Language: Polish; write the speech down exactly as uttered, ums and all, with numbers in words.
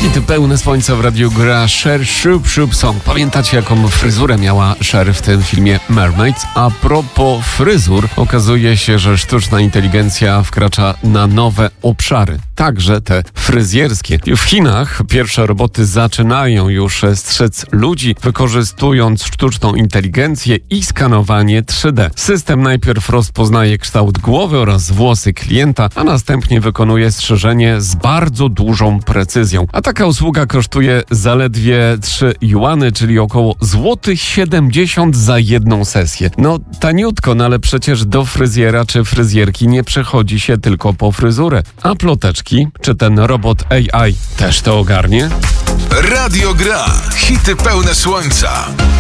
Hity pełne słońca w radiu gra Cher Shup Shup Song. Pamiętacie, jaką fryzurę miała Cher w tym filmie Mermaids? A propos fryzur, okazuje się, że sztuczna inteligencja wkracza na nowe obszary. Także te fryzjerskie. W Chinach pierwsze roboty zaczynają już strzec ludzi, wykorzystując sztuczną inteligencję i skanowanie trzy D. System najpierw rozpoznaje kształt głowy oraz włosy klienta, a następnie wykonuje strzyżenie z bardzo dużą precyzją. A taka usługa kosztuje zaledwie trzy juany, czyli około złotych siedemdziesiąt za jedną sesję. No taniutko, no ale przecież do fryzjera czy fryzjerki nie przychodzi się tylko po fryzurę. A ploteczki, czy ten robot A I też to ogarnie? Radio Gra. Hity pełne słońca.